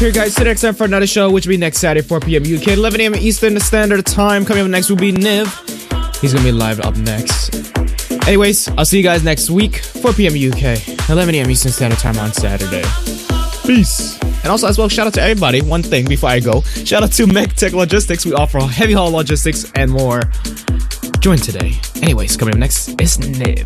Here, guys, till next time for another show, which will be next Saturday, 4 p.m. UK, 11 a.m. Eastern Standard Time. Coming up next will be Niv. He's gonna be live up next. Anyways, I'll see you guys next week, 4 p.m. UK, 11 a.m. Eastern Standard Time on Saturday. Peace. And also, as well, shout out to everybody. One thing before I go, shout out to MechTech Logistics. We offer heavy haul logistics and more. Join today. Anyways, coming up next is Niv.